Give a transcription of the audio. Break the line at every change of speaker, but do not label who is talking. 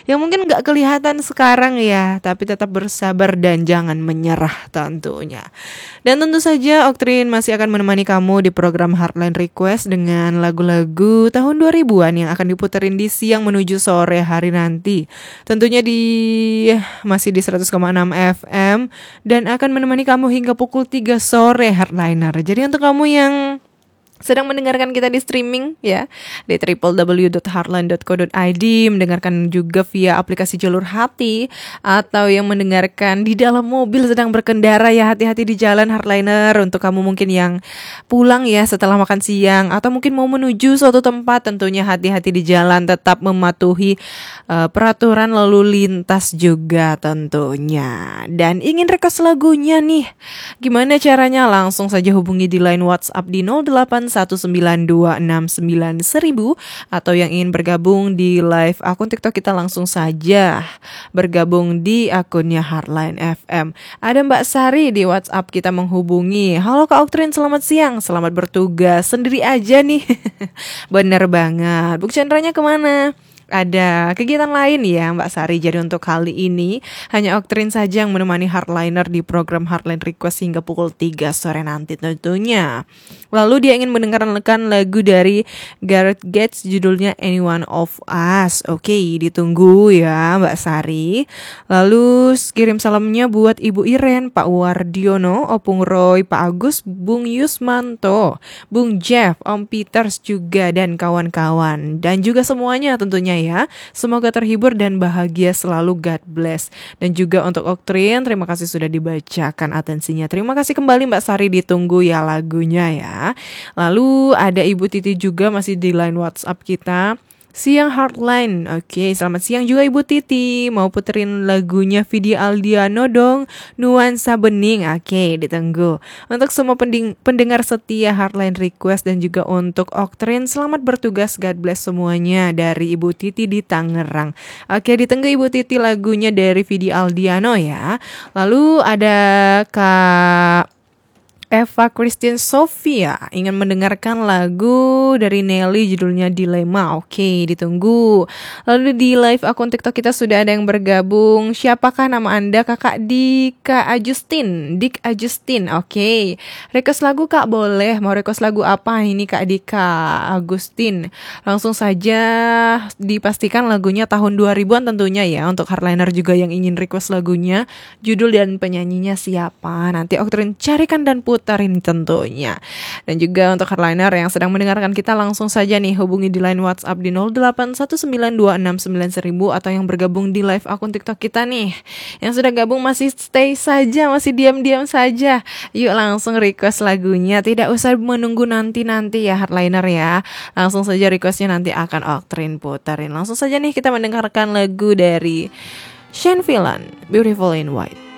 yang mungkin gak kelihatan sekarang ya, tapi tetap bersabar dan jangan menyerah tentunya. Dan tentu saja Oktrin masih akan menemani kamu di program Heartline Request dengan lagu-lagu tahun 2000-an yang akan diputerin di siang menuju sore hari nanti. Tentunya masih di 100,6 FM dan akan menemani kamu hingga pukul 3 sore Heartliner. Jadi untuk kamu yang sedang mendengarkan kita di streaming ya di www.heartline.co.id, mendengarkan juga via aplikasi Jalur Hati, atau yang mendengarkan di dalam mobil sedang berkendara ya, hati-hati di jalan Heartliner. Untuk kamu mungkin yang pulang ya setelah makan siang atau mungkin mau menuju suatu tempat, tentunya hati-hati di jalan, tetap mematuhi peraturan lalu lintas juga tentunya. Dan ingin request lagunya nih, gimana caranya? Langsung saja hubungi di line WhatsApp di 0819269000, atau yang ingin bergabung di live akun TikTok kita langsung saja bergabung di akunnya Heartline FM. Ada Mbak Sari di WhatsApp kita menghubungi. Halo Kak Oktrin, selamat siang, selamat bertugas. Sendiri aja nih. Bener banget. Buk Chandranya kemana? Ada kegiatan lain ya Mbak Sari. Jadi untuk kali ini hanya Oktrin saja yang menemani Heartliner di program Heartline Request hingga pukul 3 sore nanti tentunya. Lalu dia ingin mendengarkan lagu dari Gareth Gates, judulnya Anyone of Us. Oke, ditunggu ya Mbak Sari. Lalu kirim salamnya buat Ibu Iren, Pak Wardiono, Opung Roy, Pak Agus, Bung Yusmanto, Bung Jeff, Om Peters juga, dan kawan-kawan. Dan juga semuanya tentunya ya. Semoga terhibur dan bahagia selalu, God bless. Dan juga untuk Oktrin, terima kasih sudah dibacakan atensinya. Terima kasih kembali Mbak Sari, ditunggu ya lagunya ya. Lalu ada Ibu Titi juga masih di line WhatsApp kita. Siang Heartline. Oke, selamat siang juga Ibu Titi. Mau puterin lagunya Vidi Aldiano dong, Nuansa Bening. Oke, ditunggu. Untuk semua pendengar setia Heartline Request dan juga untuk Oktrin, selamat bertugas, God bless semuanya, dari Ibu Titi di Tangerang. Oke, ditunggu Ibu Titi lagunya dari Vidi Aldiano ya. Lalu ada Kak Eva Christine Sofia ingin mendengarkan lagu dari Nelly judulnya Dilema. Oke, ditunggu. Lalu di live akun TikTok kita sudah ada yang bergabung. Siapakah nama Anda? Kakak Dika Ajustin. Dik Ajustin. Oke. Request lagu Kak boleh. Mau request lagu apa ini Kak Dika Agustin? Langsung saja dipastikan lagunya tahun 2000-an tentunya ya. Untuk Heartliner juga yang ingin request lagunya, judul dan penyanyinya siapa, nanti Oktrin carikan dan putarin tentunya. Dan juga untuk Heartliner yang sedang mendengarkan kita, langsung saja nih hubungi di line WhatsApp di 0819269000, atau yang bergabung di live akun TikTok kita nih. Yang sudah gabung masih stay saja, masih diam-diam saja. Yuk langsung request lagunya, tidak usah menunggu nanti-nanti ya Heartliner ya. Langsung saja requestnya nanti akan Oktrin putarin. Langsung saja nih kita mendengarkan lagu dari Shane Villan, Beautiful in White.